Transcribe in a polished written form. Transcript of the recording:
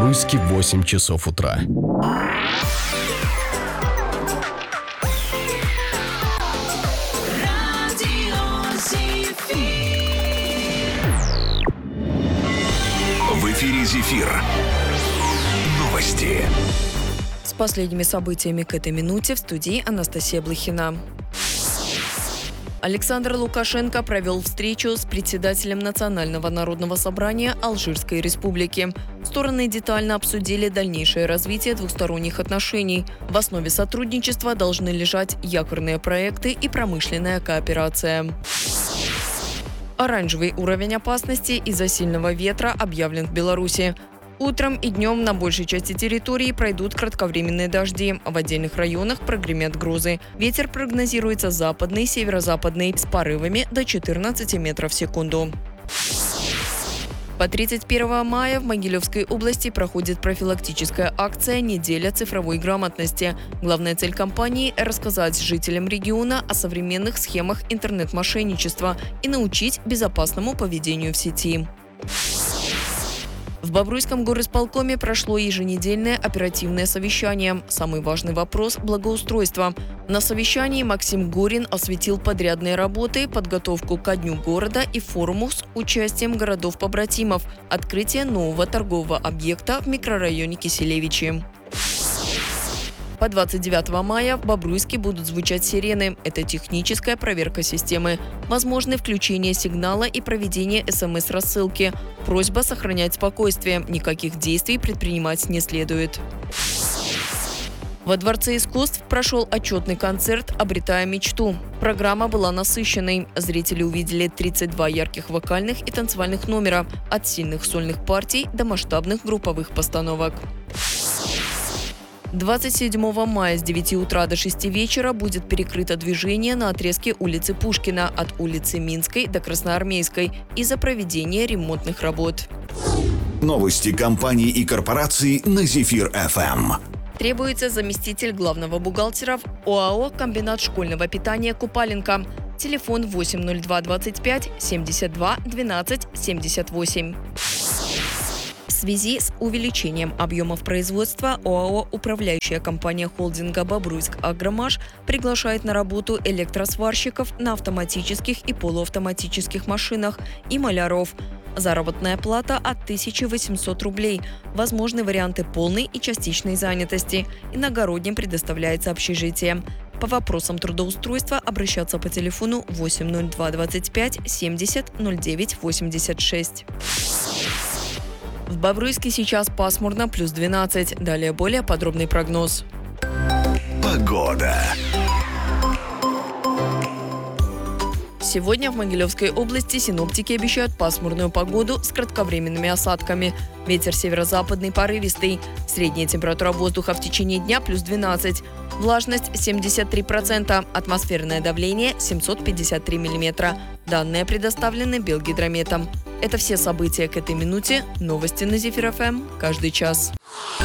Бобруйске в 8 часов утра. В эфире «Зефир». Новости. С последними событиями к этой минуте в студии Анастасия Блохина. Александр Лукашенко провел встречу с председателем Национального народного собрания Алжирской республики. Стороны детально обсудили дальнейшее развитие двусторонних отношений. В основе сотрудничества должны лежать якорные проекты и промышленная кооперация. Оранжевый уровень опасности из-за сильного ветра объявлен в Беларуси. Утром и днем на большей части территории пройдут кратковременные дожди. В отдельных районах прогремят грозы. Ветер прогнозируется западный, северо-западный с порывами до 14 метров в секунду. По 31 мая в Могилевской области проходит профилактическая акция «Неделя цифровой грамотности». Главная цель кампании – рассказать жителям региона о современных схемах интернет-мошенничества и научить безопасному поведению в сети. В Бобруйском горисполкоме прошло еженедельное оперативное совещание. Самый важный вопрос – благоустройство. На совещании Максим Горин осветил подрядные работы, подготовку ко Дню города и форуму с участием городов-побратимов, открытие нового торгового объекта в микрорайоне Киселевичи. По 29 мая в Бобруйске будут звучать сирены. Это техническая проверка системы. Возможны включение сигнала и проведение СМС-рассылки. Просьба сохранять спокойствие. Никаких действий предпринимать не следует. Во Дворце искусств прошел отчетный концерт «Обретая мечту». Программа была насыщенной. Зрители увидели 32 ярких вокальных и танцевальных номера, от сильных сольных партий до масштабных групповых постановок. 27 мая с 9 утра до 6 вечера будет перекрыто движение на отрезке улицы Пушкина от улицы Минской до Красноармейской из-за проведения ремонтных работ. Новости компаний и корпораций на «Зефир-ФМ». Требуется заместитель главного бухгалтера в ОАО «Комбинат школьного питания Купаленко». Телефон 802 25 72 12 78. В связи с увеличением объемов производства ОАО «Управляющая компания холдинга Бобруйск Агромаш» приглашает на работу электросварщиков на автоматических и полуавтоматических машинах и маляров. Заработная плата от 1800 рублей. Возможны варианты полной и частичной занятости. Иногородним предоставляется общежитие. По вопросам трудоустройства обращаться по телефону 802 25 70 09 86. В Бобруйске сейчас пасмурно, плюс 12. Далее более подробный прогноз. Погода. Сегодня в Могилевской области синоптики обещают пасмурную погоду с кратковременными осадками. Ветер северо-западный порывистый. Средняя температура воздуха в течение дня плюс 12. Влажность 73%. Атмосферное давление 753 миллиметра. Данные предоставлены Белгидрометом. Это все события к этой минуте. Новости на «Зефир-ФМ» каждый час.